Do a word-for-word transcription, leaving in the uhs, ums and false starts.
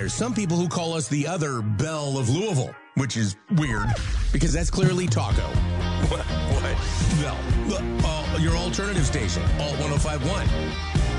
there's some people who call us the other Belle of Louisville, which is weird because that's clearly Taco. What? What? Bell. Uh, your alternative station, Alt one oh five point one.